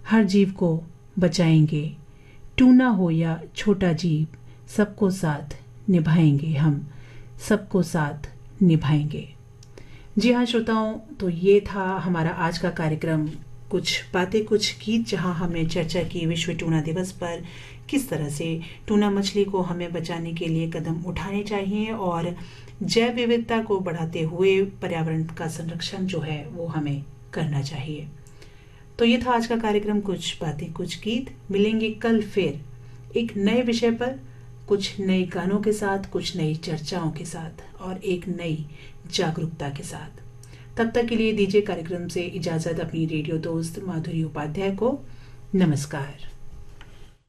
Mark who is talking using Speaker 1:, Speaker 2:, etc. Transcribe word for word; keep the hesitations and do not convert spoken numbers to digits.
Speaker 1: हर जीव को बचाएंगे, टूना हो या छोटा जीव, सबको साथ निभाएंगे हम, सबको साथ निभाएंगे। जी हाँ श्रोताओं, तो ये था हमारा आज का कार्यक्रम कुछ बातें कुछ गीत, जहां हमने चर्चा की विश्व टूना दिवस पर किस तरह से टूना मछली को हमें बचाने के लिए कदम उठाने चाहिए और जैव विविधता को बढ़ाते हुए पर्यावरण का संरक्षण जो है वो हमें करना चाहिए। तो ये था आज का कार्यक्रम कुछ बातें कुछ गीत। मिलेंगे कल फिर एक नए विषय पर, कुछ नए गानों के साथ, कुछ नई चर्चाओं के साथ और एक नई जागरूकता के साथ। तब तक के लिए दीजिए कार्यक्रम से इजाजत अपनी रेडियो दोस्त माधुरी उपाध्याय को। नमस्कार।